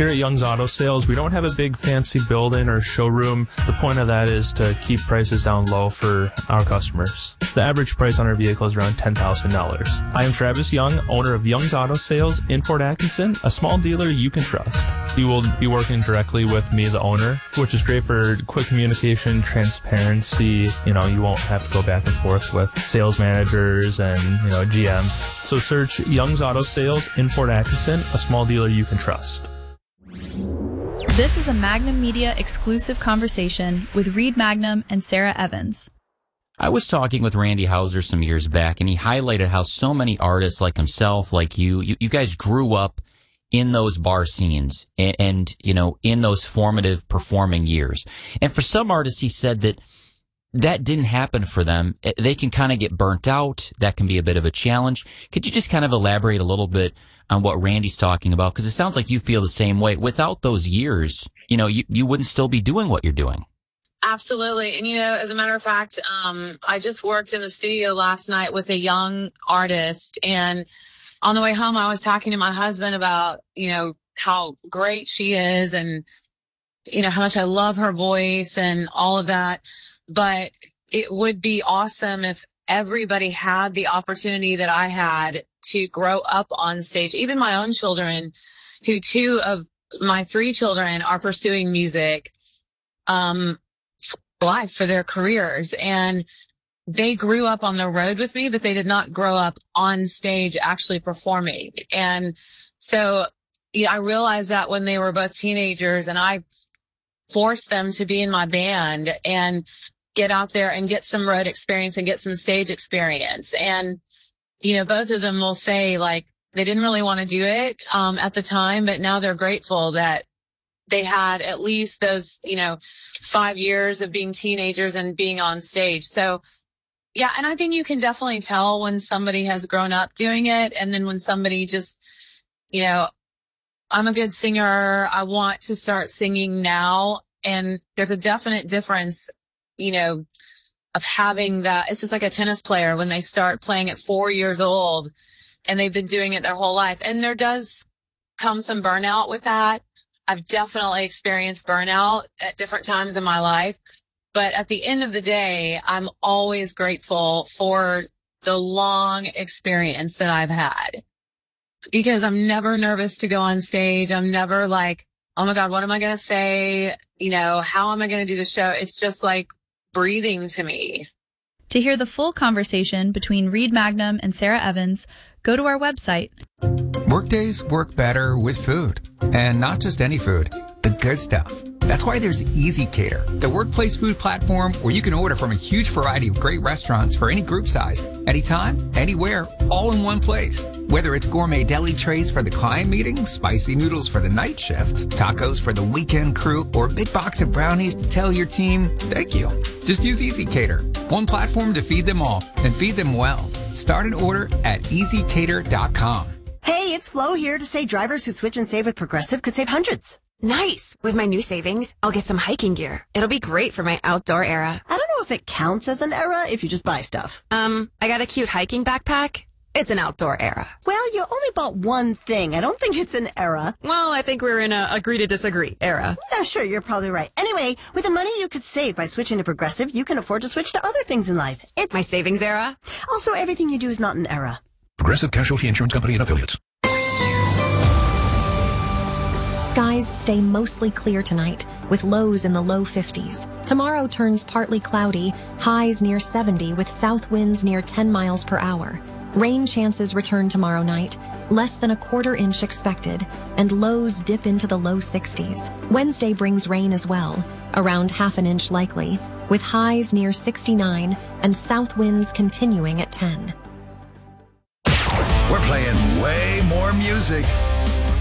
Here at Young's Auto Sales, we don't have a big fancy building or showroom. The point of that is to keep prices down low for our customers. The average price on our vehicle is around $10,000. I am Travis Young, owner of Young's Auto Sales in Fort Atkinson, a small dealer you can trust. You will be working directly with me, the owner, which is great for quick communication, transparency. You won't have to go back and forth with sales managers and, GM. So search Young's Auto Sales in Fort Atkinson, a small dealer you can trust. This is a Magnum Media exclusive conversation with Reed Magnum and Sarah Evans. I was talking with Randy Houser some years back, and he highlighted how so many artists like himself, like you guys grew up in those bar scenes and in those formative performing years. And for some artists, he said that didn't happen for them. They can kind of get burnt out. That can be a bit of a challenge. Could you just kind of elaborate a little bit on what Randy's talking about? Because it sounds like you feel the same way. Without those years, you wouldn't still be doing what you're doing. Absolutely. And, as a matter of fact, I just worked in the studio last night with a young artist. And on the way home, I was talking to my husband about, how great she is and, how much I love her voice and all of that. But it would be awesome if everybody had the opportunity that I had to grow up on stage. Even my own children, who 2 of my 3 children are pursuing music, life for their careers. And they grew up on the road with me, but they did not grow up on stage actually performing. And so I realized that when they were both teenagers, and I forced them to be in my band and get out there and get some road experience and get some stage experience. And, both of them will say, like, they didn't really want to do it at the time, but now they're grateful that they had at least those, 5 years of being teenagers and being on stage. So, yeah, and I think you can definitely tell when somebody has grown up doing it, and then when somebody just, I'm a good singer, I want to start singing now. And there's a definite difference, of having that. It's just like a tennis player when they start playing at 4 years old and they've been doing it their whole life. And there does come some burnout with that. I've definitely experienced burnout at different times in my life. But at the end of the day, I'm always grateful for the long experience that I've had, because I'm never nervous to go on stage. I'm never like, oh my God, what am I going to say? How am I going to do the show? It's just like breathing to me. To hear the full conversation between Reed Magnum and Sarah Evans, go to our website. Workdays work better with food, and not just any food, the good stuff. That's why there's ezCater, the workplace food platform where you can order from a huge variety of great restaurants for any group size, anytime, anywhere, all in one place. Whether it's gourmet deli trays for the client meeting, spicy noodles for the night shift, tacos for the weekend crew, or a big box of brownies to tell your team, thank you. Just use ezCater, one platform to feed them all, and feed them well. Start an order at ezCater.com. Hey, it's Flo here to say drivers who switch and save with Progressive could save hundreds. Nice. With my new savings, I'll get some hiking gear. It'll be great for my outdoor era. I don't know if it counts as an era if you just buy stuff. I got a cute hiking backpack. It's an outdoor era. Well, you only bought one thing. I don't think it's an era. Well, I think we're in a agree to disagree era. Yeah, sure, you're probably right. Anyway, with the money you could save by switching to Progressive, you can afford to switch to other things in life. It's my savings era. Also, everything you do is not an era. Progressive Casualty Insurance Company and Affiliates. Skies stay mostly clear tonight, with lows in the low 50s. Tomorrow turns partly cloudy, highs near 70 with south winds near 10 miles per hour. Rain chances return tomorrow night, less than a quarter inch expected, and lows dip into the low 60s. Wednesday brings rain as well, around half an inch likely, with highs near 69 and south winds continuing at 10. We're playing way more music